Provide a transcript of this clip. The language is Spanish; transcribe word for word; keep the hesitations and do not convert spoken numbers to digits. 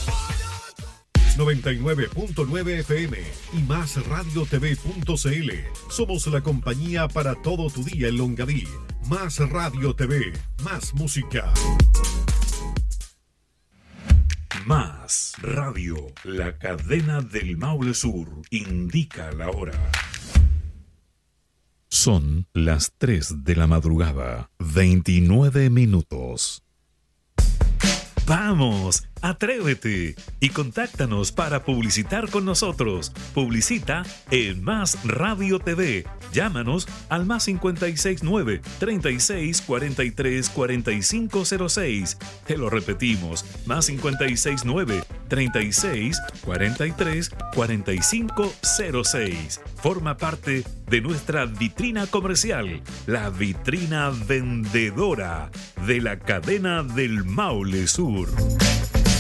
noventa y nueve punto nueve F M y más radio t v punto c l. Somos la compañía para todo tu día en Longaví. Más Radio T V, más música. Más Radio, la cadena del Maule Sur, indica la hora. Son las tres de la madrugada, veintinueve minutos. ¡Vamos! ¡Atrévete! Y contáctanos para publicitar con nosotros. Publicita en Más Radio T V. Llámanos al más cincuenta y seis nueve, treinta y seis, cuarenta y tres, cuarenta y cinco cero seis. Te lo repetimos, más cincuenta y seis nueve, treinta y seis, cuarenta y tres, cuarenta y cinco cero seis. Forma parte de nuestra vitrina comercial, la vitrina vendedora de la cadena del Maule Sur.